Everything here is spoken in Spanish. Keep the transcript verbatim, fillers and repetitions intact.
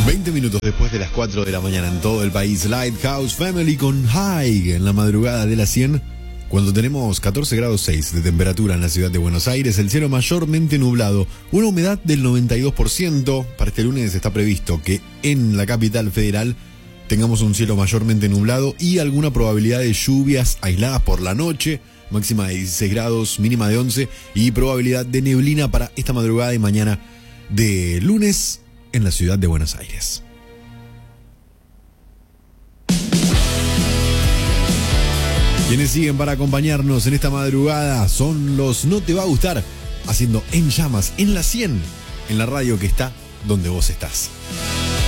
veinte minutos después de las cuatro de la mañana en todo el país, Lighthouse Family con High en la madrugada de las cien. Cuando tenemos catorce grados seis de temperatura en la ciudad de Buenos Aires, el cielo mayormente nublado, una humedad del noventa y dos por ciento. Para este lunes está previsto que en la capital federal tengamos un cielo mayormente nublado y alguna probabilidad de lluvias aisladas por la noche, máxima de dieciséis grados, mínima de once, y probabilidad de neblina para esta madrugada y mañana de lunes en la ciudad de Buenos Aires. Quienes siguen para acompañarnos en esta madrugada son los No Te Va a Gustar, haciendo En Llamas en la cien, en la radio que está donde vos estás.